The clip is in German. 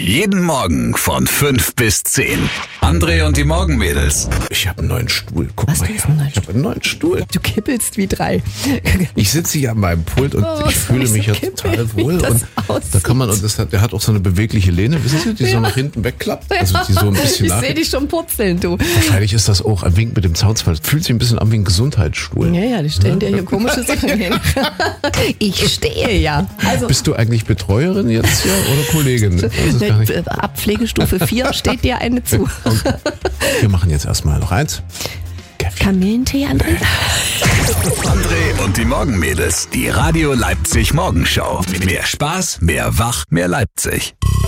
Jeden Morgen von 5 bis 10. André und die Morgenmädels. Ich habe einen neuen Stuhl. Guck Was, mal du her. hast einen neuen Ich habe einen neuen Stuhl. Du kippelst wie 3. Ich sitze hier an meinem Pult und ich fühle mich ja total wohl. Und da kann man, der hat auch so eine bewegliche Lehne, wissen Sie, die so nach hinten wegklappt. Also die so ein bisschen Ich sehe dich schon purzeln, du. Wahrscheinlich ist das auch ein Wink mit dem Zaunfall. Fühlt sich ein bisschen an wie ein Gesundheitsstuhl. Ja, die stellen dir hier komische Sachen hin. Ich stehe ja. Also Bist du eigentlich Betreuerin jetzt hier oder Kollegin? Ich weiß es gar nicht. ab Pflegestufe 4 steht dir eine zu. Okay. Wir machen jetzt erstmal noch eins. Kamillentee, André? André und die Morgenmädels. Die Radio Leipzig Morgenshow. Mehr Spaß, mehr Wach, mehr Leipzig.